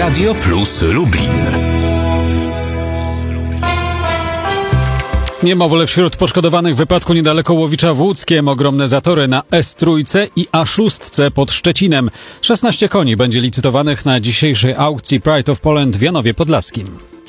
Radio Plus Lublin. Niemowlę wśród poszkodowanych w wypadku niedaleko Łowicza w Łódzkiem. Ogromne zatory na S3 i A6 pod Szczecinem. 16 koni będzie licytowanych na dzisiejszej aukcji Pride of Poland w Janowie Podlaskim.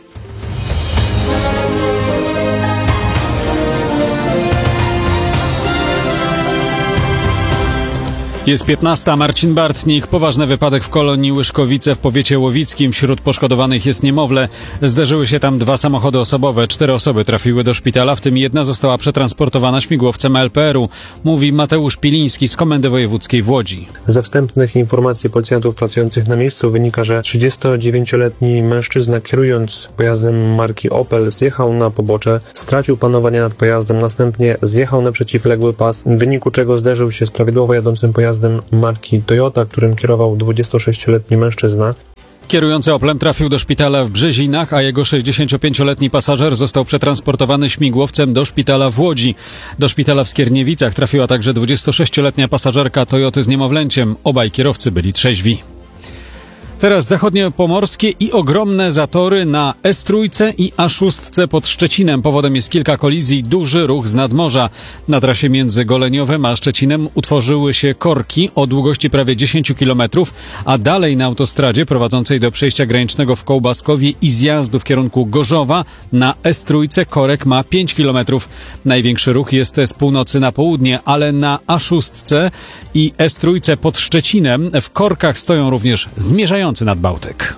Jest 15. Marcin Bartnik. Poważny wypadek w kolonii Łyszkowice w powiecie łowickim. Wśród poszkodowanych jest niemowlę. Zderzyły się tam 2 samochody osobowe. 4 osoby trafiły do szpitala, w tym 1 została przetransportowana śmigłowcem LPR-u. Mówi Mateusz Piliński z Komendy Wojewódzkiej w Łodzi. Ze wstępnych informacji policjantów pracujących na miejscu wynika, że 39-letni mężczyzna, kierując pojazdem marki Opel, zjechał na pobocze, stracił panowanie nad pojazdem, następnie zjechał na przeciwległy pas, w wyniku czego zderzył się z prawidłowo jadącym pojazdem marki Toyota, którym kierował 26-letni mężczyzna. Kierujący Oplem trafił do szpitala w Brzezinach, a jego 65-letni pasażer został przetransportowany śmigłowcem do szpitala w Łodzi. Do szpitala w Skierniewicach trafiła także 26-letnia pasażerka Toyoty z niemowlęciem. Obaj kierowcy byli trzeźwi. Teraz zachodniopomorskie i ogromne zatory na S3 i A6 pod Szczecinem. Powodem jest kilka kolizji, duży ruch z nadmorza. Na trasie między Goleniowem a Szczecinem utworzyły się korki o długości prawie 10 km, a dalej na autostradzie prowadzącej do przejścia granicznego w Kołbaskowie i zjazdu w kierunku Gorzowa na S3 korek ma 5 km. Największy ruch jest z północy na południe, ale na A6 i S3 pod Szczecinem w korkach stoją również zmierzające nad Bałtyk.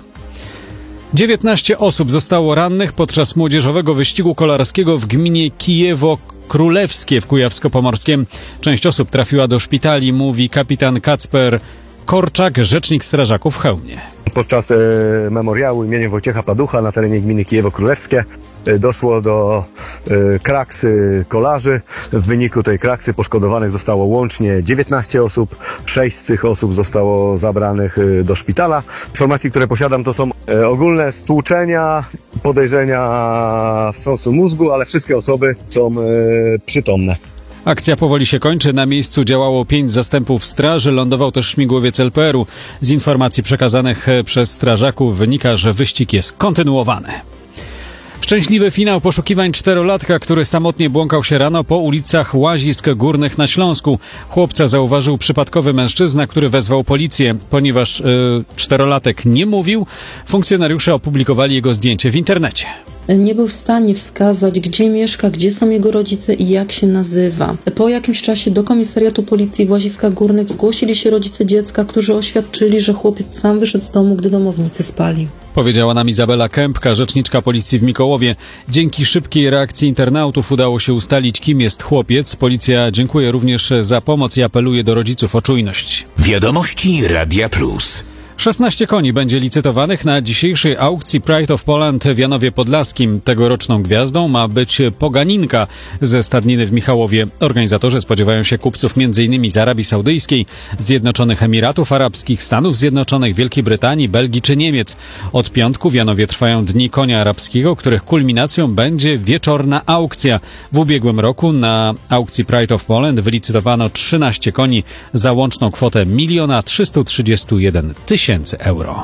19 osób zostało rannych podczas młodzieżowego wyścigu kolarskiego w gminie Kijewo-Królewskie w Kujawsko-Pomorskiem. Część osób trafiła do szpitali, mówi kapitan Kacper Korczak, rzecznik strażaków w Chełmie. Podczas memoriału imieniem Wojciecha Paducha na terenie gminy Kijewo-Królewskie doszło do kraksy kolarzy. W wyniku tej kraksy poszkodowanych zostało łącznie 19 osób. 6 z tych osób zostało zabranych do szpitala. Informacje, które posiadam, to są ogólne stłuczenia, podejrzenia wstrząsu mózgu, ale wszystkie osoby są przytomne. Akcja powoli się kończy. Na miejscu działało 5 zastępów straży. Lądował też śmigłowiec LPR-u. Z informacji przekazanych przez strażaków wynika, że wyścig jest kontynuowany. Szczęśliwy finał poszukiwań 4-latka, który samotnie błąkał się rano po ulicach Łazisk Górnych na Śląsku. Chłopca zauważył przypadkowy mężczyzna, który wezwał policję. Ponieważ 4-latek nie mówił, funkcjonariusze opublikowali jego zdjęcie w internecie. Nie był w stanie wskazać, gdzie mieszka, gdzie są jego rodzice i jak się nazywa. Po jakimś czasie do komisariatu policji w Łaziskach Górnych zgłosili się rodzice dziecka, którzy oświadczyli, że chłopiec sam wyszedł z domu, gdy domownicy spali. Powiedziała nam Izabela Kępka, rzeczniczka policji w Mikołowie. Dzięki szybkiej reakcji internautów udało się ustalić, kim jest chłopiec. Policja dziękuje również za pomoc i apeluje do rodziców o czujność. Wiadomości Radia Plus. 16 koni będzie licytowanych na dzisiejszej aukcji Pride of Poland w Janowie Podlaskim. Tegoroczną gwiazdą ma być Poganinka ze stadniny w Michałowie. Organizatorzy spodziewają się kupców m.in. z Arabii Saudyjskiej, Zjednoczonych Emiratów Arabskich, Stanów Zjednoczonych, Wielkiej Brytanii, Belgii czy Niemiec. Od piątku w Janowie trwają Dni Konia Arabskiego, których kulminacją będzie wieczorna aukcja. W ubiegłym roku na aukcji Pride of Poland wylicytowano 13 koni za łączną kwotę 1 331 000 euro.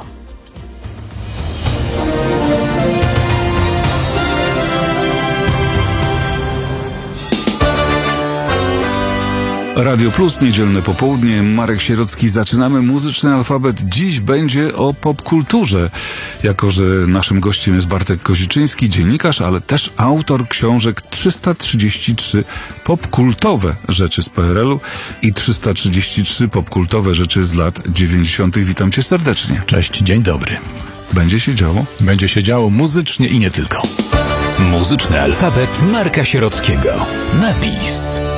Radio Plus, niedzielne popołudnie, Marek Sierocki. Zaczynamy muzyczny alfabet. Dziś będzie o popkulturze. Jako że naszym gościem jest Bartek Koziczyński, dziennikarz, ale też autor książek 333 popkultowe rzeczy z PRL-u i 333 popkultowe rzeczy z lat 90. Witam cię serdecznie. Cześć, dzień dobry. Będzie się działo? Będzie się działo muzycznie i nie tylko. Muzyczny alfabet Marka Sierockiego. Napis.